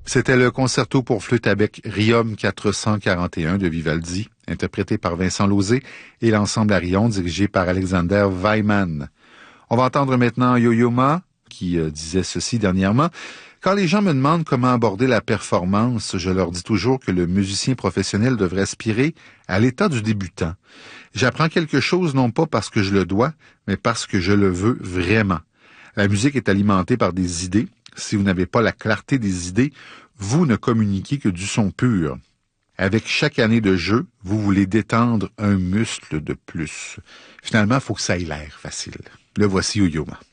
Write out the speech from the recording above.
C'était le concerto pour flûte à bec Riom 441 de Vivaldi, interprété par Vincent Lauzé, et l'ensemble Arion dirigé par Alexander Weimann. On va entendre maintenant Yo-Yo Ma, qui disait ceci dernièrement. Quand les gens me demandent comment aborder la performance, je leur dis toujours que le musicien professionnel devrait aspirer à l'état du débutant. J'apprends quelque chose non pas parce que je le dois, mais parce que je le veux vraiment. La musique est alimentée par des idées. Si vous n'avez pas la clarté des idées, vous ne communiquez que du son pur. Avec chaque année de jeu, vous voulez détendre un muscle de plus. Finalement, il faut que ça ait l'air facile. Le voici Yo-Yo Ma.